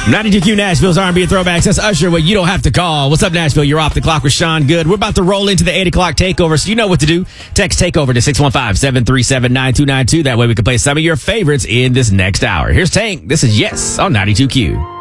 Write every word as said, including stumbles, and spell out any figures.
ninety-two Q Nashville's R and B and Throwbacks. That's Usher, what you don't have to call. What's up, Nashville? You're off the clock with Sean Good. We're about to roll into the eight o'clock takeover, so you know what to do. Text takeover to six one five, seven three seven, nine two nine two. That way we can play some of your favorites in this next hour. Here's Tank. This is Yes on ninety-two Q.